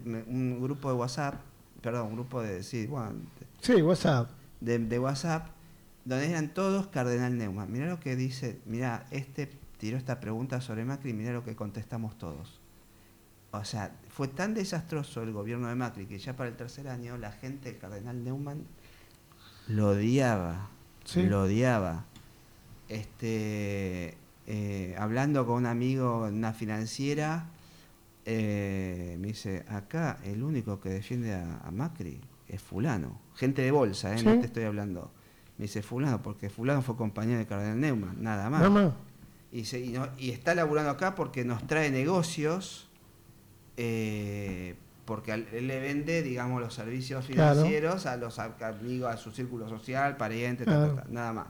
un grupo de WhatsApp, perdón, un grupo de, sí, bueno, Sí, WhatsApp. de WhatsApp, donde eran todos Cardenal Neumann. Mirá lo que dice, mirá, tiró esta pregunta sobre Macri, mirá lo que contestamos todos. O sea, fue tan desastroso el gobierno de Macri que ya para el tercer año la gente del Cardenal Neumann lo odiaba, Sí. lo odiaba. Hablando con un amigo en una financiera, me dice, acá el único que defiende a Macri es fulano, gente de bolsa, ¿Sí? No te estoy hablando. Me dice fulano, porque fulano fue compañero de Cardenal Neumann, nada más. Nada más. Y está laburando acá porque nos trae negocios, porque él le vende, digamos, los servicios financieros, claro, a los amigos, a su círculo social, parientes, Claro. nada más.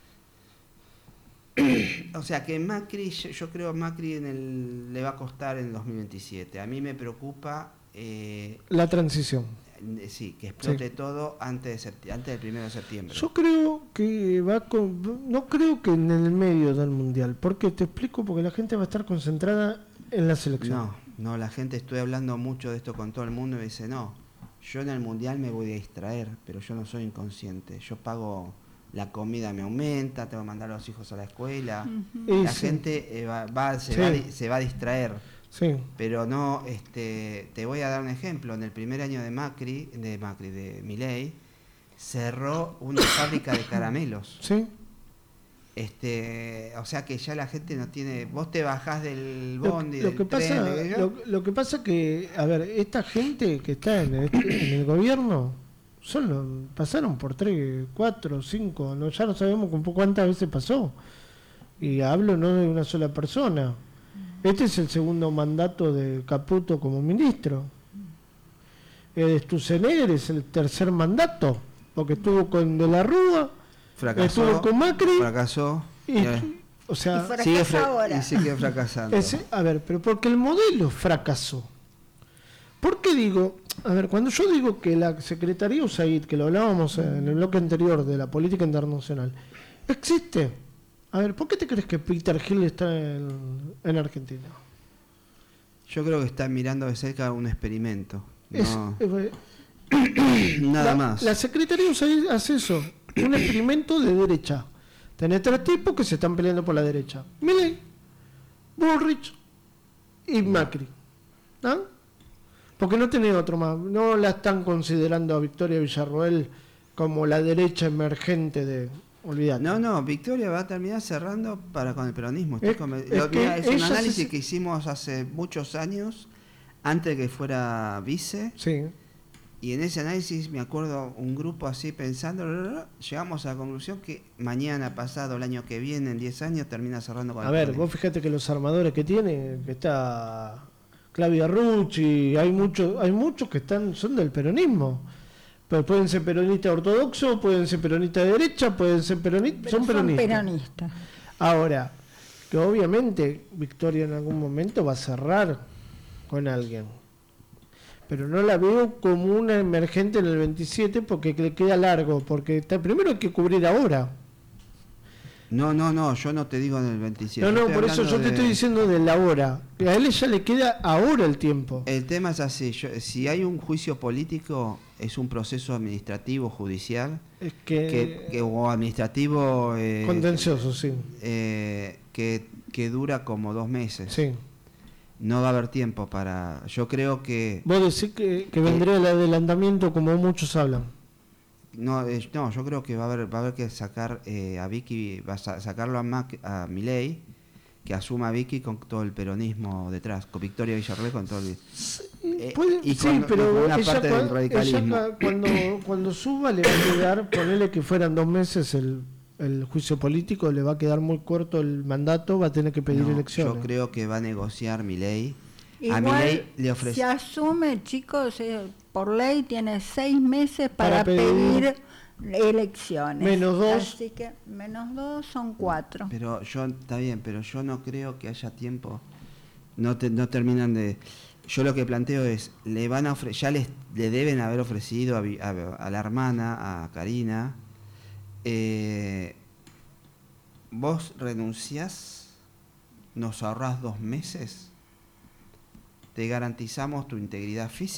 O sea que Macri, yo creo Macri le va a costar en el 2027. A mí me preocupa la transición. Sí, que explote todo antes del 1 de septiembre. Yo creo que no creo que en el medio del mundial. ¿Por qué? Te explico, porque la gente va a estar concentrada en la selección. No, la gente, estoy hablando mucho de esto con todo el mundo y me dice, no, yo en el mundial me voy a distraer, pero yo no soy inconsciente. Yo pago, la comida me aumenta, tengo que mandar a los hijos a la escuela. La gente se va a distraer. Sí. Pero no, te voy a dar un ejemplo. En el primer año de Milei, cerró una fábrica de caramelos. Sí. O sea que ya la gente no tiene. Vos te bajás del bondi, lo que pasa que, a ver, esta gente que está en el gobierno pasaron por 3, 4, 5, ya no sabemos cuántas veces pasó. Y hablo no de una sola persona. Este es el segundo mandato de Caputo como ministro. Sturzenegger es el tercer mandato, porque estuvo con De la Rúa, estuvo con Macri, fracasó, o sea, sigue fracasando. A ver, pero porque el modelo fracasó. ¿Por qué digo? A ver, cuando yo digo que la Secretaría USAID, que lo hablábamos en el bloque anterior de la política internacional, existe. A ver, ¿por qué te crees que Peter Hill está en Argentina? Yo creo que está mirando de cerca un experimento. Nada más. La Secretaría hace eso, un experimento de derecha. Tenés 3 tipos que se están peleando por la derecha: Milei, Bullrich y Macri. ¿Ah? Porque no tenés otro más. No la están considerando a Victoria Villarroel como la derecha emergente de... Olvídate. No, Victoria va a terminar cerrando con el peronismo. Es un análisis que hicimos hace muchos años, antes de que fuera vice. Sí. Y en ese análisis, me acuerdo, un grupo así pensando, llegamos a la conclusión que mañana, pasado, el año que viene, en 10 años, termina cerrando con el peronismo. Vos fíjate que los armadores que tiene, que está Claudia Rucci, hay muchos que son del peronismo. Pero pueden ser peronistas ortodoxos, pueden ser peronistas de derecha, pueden ser peronistas, son peronistas. Ahora, que obviamente Victoria en algún momento va a cerrar con alguien, pero no la veo como una emergente en el 27 porque le queda largo, porque primero hay que cubrir ahora. No, yo no te digo en el 27. No, por eso yo te estoy diciendo de la hora. A él ya le queda ahora el tiempo. El tema es así, si hay un juicio político, es un proceso administrativo, judicial, o administrativo... contencioso, sí. Que dura como 2 meses. Sí. No va a haber tiempo para... Yo creo que... Vos decís que vendría el adelantamiento como muchos hablan. No, yo creo que va a haber que sacar a Vicky, sacarlo a Milei, que asuma a Vicky con todo el peronismo detrás, con Victoria Villarroel con todo el... pero una parte del radicalismo. Cuando suba le va a quedar, ponele que fueran 2 meses el juicio político, le va a quedar muy corto el mandato, va a tener que pedir elecciones. Yo creo que va a negociar Milei. Igual, a Milei le ofrece... se asume, chicos, por ley tiene 6 meses para pedir elecciones. -2. Así que -2 son 4. Pero está bien, pero yo no creo que haya tiempo. No terminan de... Yo lo que planteo es, ya le deben haber ofrecido a la hermana, a Karina, vos renunciás, nos ahorrás 2 meses, te garantizamos tu integridad física.